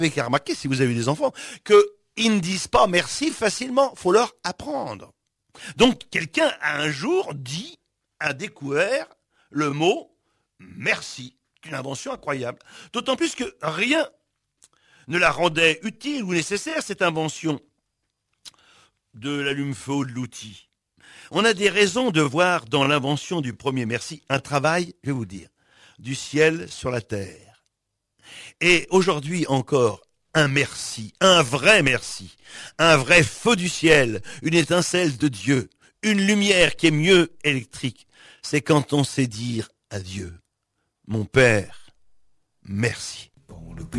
avez qu'à remarquer, si vous avez des enfants, qu'ils ne disent pas merci facilement. Faut leur apprendre. Donc, quelqu'un, un jour, a découvert le mot merci. C'est une invention incroyable. D'autant plus que rien ne la rendait utile ou nécessaire, cette invention de l'allume-feu ou de l'outil. On a des raisons de voir dans l'invention du premier merci un travail, je vais vous dire, du ciel sur la terre. Et aujourd'hui encore, un merci, un vrai merci, un vrai feu du ciel, une étincelle de Dieu, une lumière qui est mieux électrique. C'est quand on sait dire à Dieu, mon Père, merci.